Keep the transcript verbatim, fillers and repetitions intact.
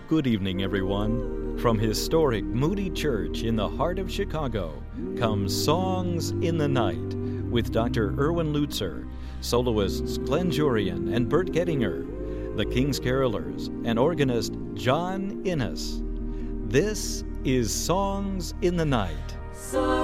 Good evening, everyone. From historic Moody Church in the heart of Chicago comes Songs in the Night with Doctor Erwin Lutzer, soloists Glenn Jurian and Bert Gettinger, the King's Carolers, and organist John Innes. This is Songs in the Night.